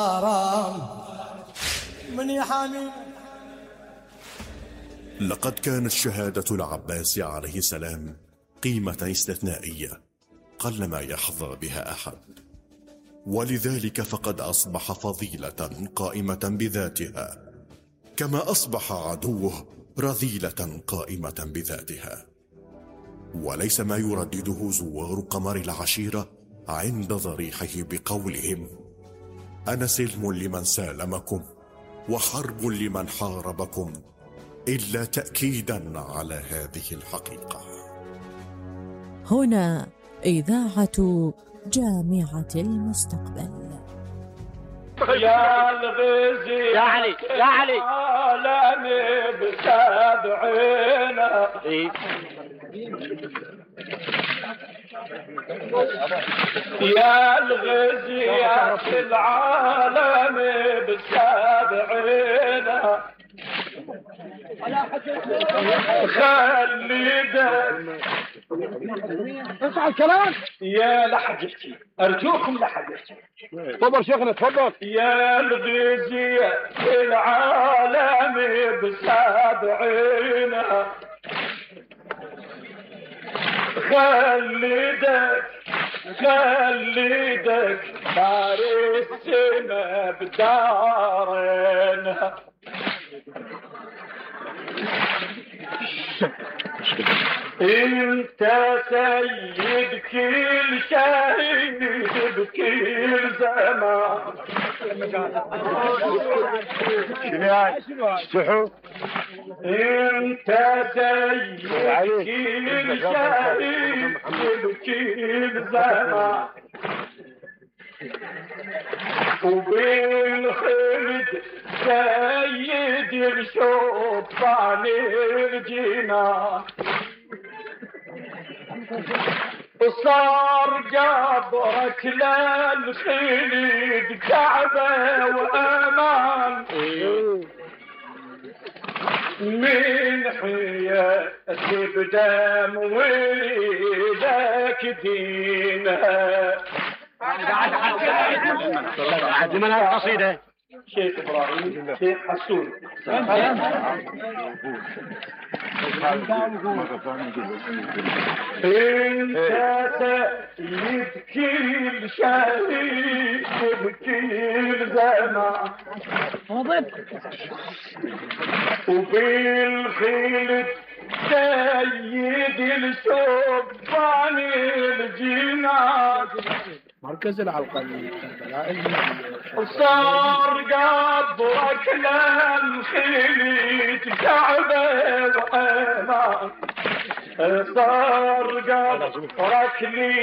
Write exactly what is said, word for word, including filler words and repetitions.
من يحامي. لقد كانت شهادة العباس عليه السلام قيمة استثنائية قلما يحظى بها أحد، ولذلك فقد أصبح فضيلة قائمة بذاتها، كما أصبح عدوه رذيلة قائمة بذاتها. وليس ما يردده زوار قمر العشيرة عند ضريحه بقولهم: أنا سلم لمن سالمكم وحرب لمن حاربكم، إلا تأكيدا على هذه الحقيقة. هنا إذاعة جامعة المستقبل. يا الغزي يا علي يا علي عالمي بسبعينه يا الغزي في العالم بسبعينه خلي دم اسمع الكلام. يا لحد يحكي، ارجوكم لحد يحكي. تفضل شيخنا تفضل. يا الغزي في العالم بسبعينه خليدك خليدك دار السما بدارنا. انت سيد كل شهيد بكل زمان. شنو انت سيد كل شهيد بكل زمان، وبالخلد سيد الشوطان الجنان. وصار جبرك للخلد كعبة وأمان، من حياة بدم وليدك دينها. عاد من القصيدة شيخ إبراهيم شيخ حسون. انت سيد كل شهيد بكل زمان، وبالخلد سيد الشبان الجنان. مركز العلقمي وصار قبرك للخليج كعبة وأمان، صار قبرك لي